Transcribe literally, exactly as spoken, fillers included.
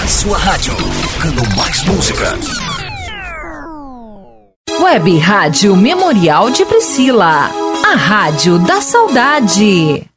Na sua rádio, tocando mais música. Web Rádio Memorial de Priscila, a rádio da saudade.